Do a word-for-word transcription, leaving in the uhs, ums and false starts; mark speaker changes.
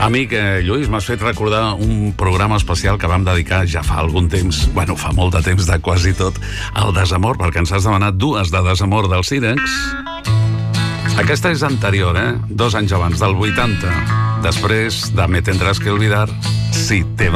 Speaker 1: Amic eh, Lluís, m'has fet recordar un programa especial que vam dedicar ja fa algun temps, bueno, fa molt de temps de quasi tot, al desamor, perquè ens has demanat dues de desamor del Sírex. Aquesta és anterior, eh? Dos anys abans, del vuitanta. Després de Me tendrás que olvidar, si te